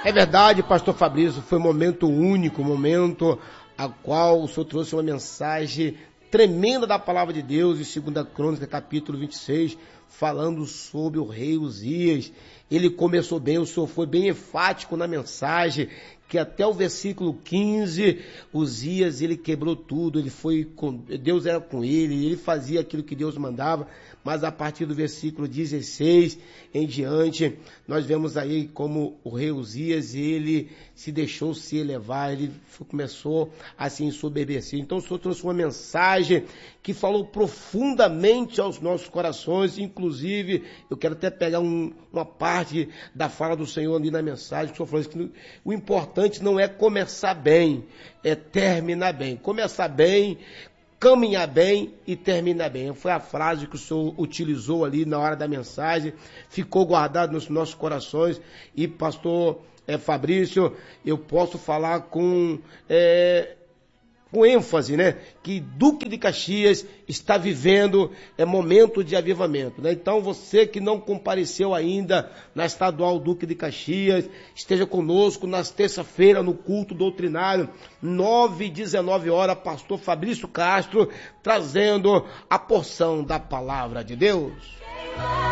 É verdade, pastor Fabrício, foi um momento único, um momento a qual o Senhor trouxe uma mensagem tremenda da palavra de Deus em 2 Crônicas, capítulo 26, falando sobre o rei Uzias. Ele começou bem, o Senhor foi bem enfático na mensagem, que até o versículo 15, Uzias, ele quebrou tudo, Deus era com ele fazia aquilo que Deus mandava, mas a partir do versículo 16 em diante, nós vemos aí como o rei Uzias, ele se deixou se elevar, ele começou a se ensoberbecer. Então o Senhor trouxe uma mensagem que falou profundamente aos nossos corações, inclusive, eu quero até pegar uma parte da fala do Senhor ali na mensagem, que o Senhor falou que o importante não é começar bem, é terminar bem. Começar bem, caminhar bem e terminar bem. Foi a frase que o Senhor utilizou ali na hora da mensagem, ficou guardado nos nossos corações. E pastor Fabrício, eu posso falar com ênfase, né? Que Duque de Caxias está vivendo momento de avivamento, né? Então você que não compareceu ainda na Estadual Duque de Caxias, esteja conosco nas terça-feira no culto doutrinário, 9 e 19 horas, pastor Fabrício Castro, trazendo a porção da palavra de Deus.